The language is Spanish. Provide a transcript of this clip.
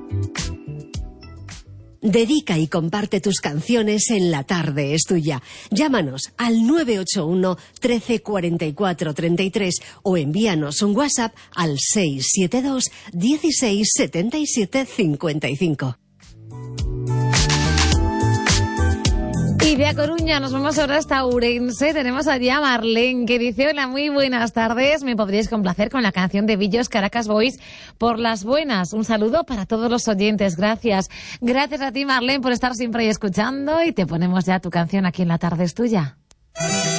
Dedica y comparte tus canciones en La Tarde es Tuya. Llámanos al 981 13 44 33 o envíanos un WhatsApp al 672 16 77 55. Y de A Coruña nos vamos ahora hasta Ourense. Tenemos allí a Marlene, que dice: hola, muy buenas tardes. ¿Me podríais complacer con la canción de Villos Caracas Boys, Por las Buenas? Un saludo para todos los oyentes. Gracias. Gracias a ti, Marlene, por estar siempre ahí escuchando. Y te ponemos ya tu canción aquí en La Tarde es Tuya.